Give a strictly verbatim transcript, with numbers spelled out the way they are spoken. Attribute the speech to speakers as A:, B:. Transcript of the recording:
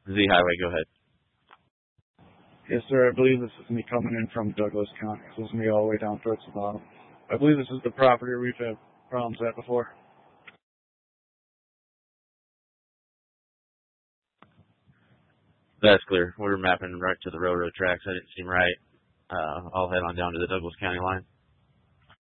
A: Z Highway, go ahead.
B: Yes, sir. I believe this is me coming in from Douglas County. This is me all the way down towards the bottom. I believe this is the property we've had problems at before.
A: That's clear. We're mapping right to the railroad tracks. I didn't seem right. Uh, I'll head on down to the Douglas County line.